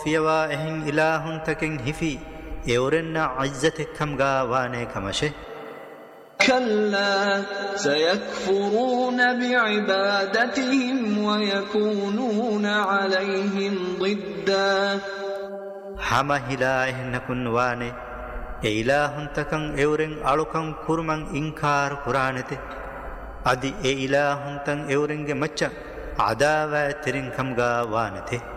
فيوا إهن إلهن تكن هفي إورنا عزتك كم غاواني كمشه كلا سيكفرون بعبادتهم ويكونون عليهم ضدا حما هلا إهن كن واني إلهن تكن إورن ألوكم كرمن إنكار قرانته أدي إلهن تن إورنج مچا عداوة ترين كم غاوانته